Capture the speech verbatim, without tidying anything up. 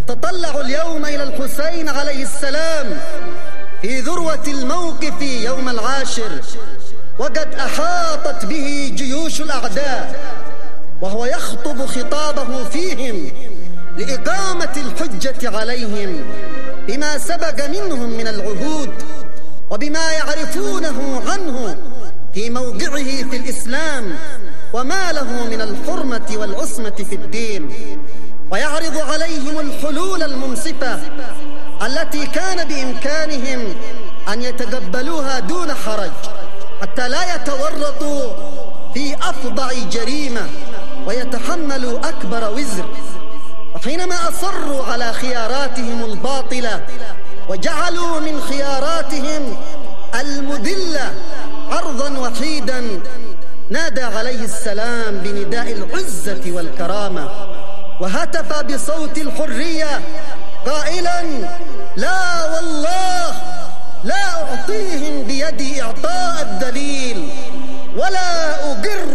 نتطلع اليوم إلى الحسين عليه السلام في ذروة الموقف يوم العاشر، وقد أحاطت به جيوش الأعداء، وهو يخطب خطابه فيهم لإقامة الحجة عليهم بما سبق منهم من العهود وبما يعرفونه عنه في موقعه في الإسلام وما له من الحرمة والعصمة في الدين، ويعرض عليهم الحلول المنصفة التي كان بإمكانهم أن يتقبلوها دون حرج حتى لا يتورطوا في أفظع جريمة ويتحملوا أكبر وزر. وحينما أصروا على خياراتهم الباطلة وجعلوا من خياراتهم المذلة عرضا وحيدا، نادى عليه السلام بنداء العزة والكرامة، وهتف بصوت الحرية قائلا: لا والله لا أعطيهم بيدي إعطاء الدليل ولا أقر